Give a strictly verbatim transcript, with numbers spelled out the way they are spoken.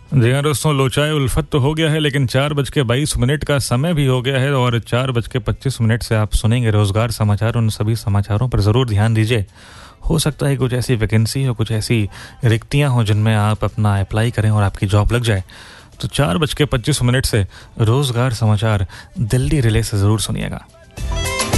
जी हाँ दोस्तों, लोचाए उल्फत तो हो गया है, लेकिन चार बज के बाईस मिनट का समय भी हो गया है और चार बज के पच्चीस मिनट से आप सुनेंगे रोज़गार समाचार। उन सभी समाचारों पर ज़रूर ध्यान दीजिए। हो सकता है कुछ ऐसी वैकेंसी हो, कुछ ऐसी रिक्तियाँ हों जिनमें आप अपना अप्लाई करें और आपकी जॉब लग जाए। तो चार बज के पच्चीस मिनट से रोज़गार समाचार दिल्ली रिले से ज़रूर सुनिएगा।